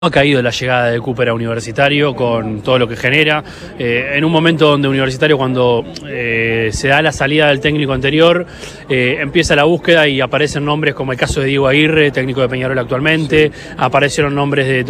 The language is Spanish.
Ha caído la llegada de Cooper a Universitario con todo lo que genera. En un momento donde Universitario, cuando se da la salida del técnico anterior, empieza la búsqueda y aparecen nombres como el caso de Diego Aguirre, técnico de Peñarol actualmente, aparecieron nombres de